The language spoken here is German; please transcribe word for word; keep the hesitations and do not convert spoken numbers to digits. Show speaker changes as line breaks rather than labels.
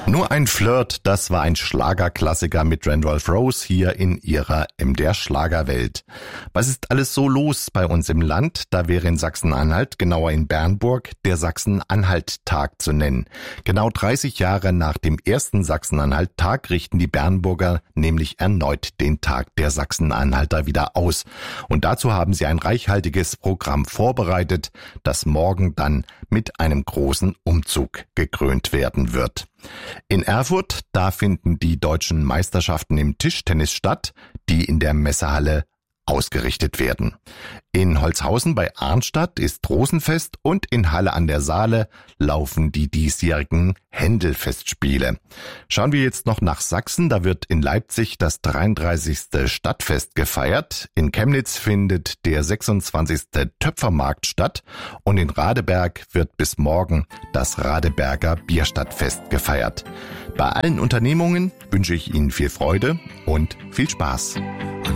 Nur ein Flirt, das war ein Schlagerklassiker mit Randolph Rose hier in ihrer M D R Schlagerwelt. Was ist alles so los bei uns im Land? Da wäre in Sachsen-Anhalt, genauer in Bernburg, der Sachsen-Anhalt-Tag zu nennen. Genau dreißig Jahre nach dem ersten Sachsen-Anhalt-Tag richten die Bernburger nämlich erneut den Tag der Sachsen-Anhalter wieder aus. Und dazu haben sie ein reichhaltiges Programm vorbereitet, das morgen dann mit einem großen Umzug gekrönt werden wird. In Erfurt, da finden die deutschen Meisterschaften im Tischtennis statt, die in der Messehalle ausgerichtet werden. In Holzhausen bei Arnstadt ist Rosenfest und in Halle an der Saale laufen die diesjährigen Händel-Festspiele. Schauen wir jetzt noch nach Sachsen, da wird in Leipzig das dreiunddreißigste Stadtfest gefeiert, in Chemnitz findet der sechsundzwanzigste Töpfermarkt statt und in Radeberg wird bis morgen das Radeberger Bierstadtfest gefeiert. Bei allen Unternehmungen wünsche ich Ihnen viel Freude und viel Spaß.